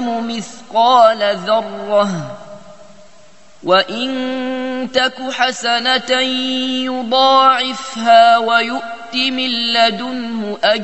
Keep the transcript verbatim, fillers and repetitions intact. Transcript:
يظلم مثقال ذرة وإن تك حسنة يضاعفها ويؤت من لدنه أجرا